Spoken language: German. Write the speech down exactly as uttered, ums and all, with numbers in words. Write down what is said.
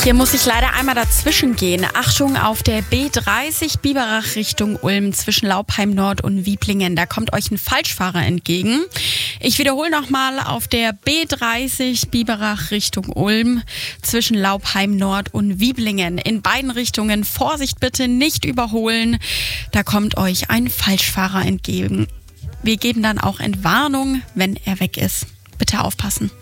Hier muss ich leider einmal dazwischen gehen. Achtung, auf der B dreißig Biberach Richtung Ulm zwischen Laupheim Nord und Wieblingen. Da kommt euch ein Falschfahrer entgegen. Ich wiederhole nochmal, auf der B dreißig Biberach Richtung Ulm zwischen Laupheim Nord und Wieblingen. In beiden Richtungen Vorsicht bitte, nicht überholen. Da kommt euch ein Falschfahrer entgegen. Wir geben dann auch Entwarnung, wenn er weg ist. Bitte aufpassen.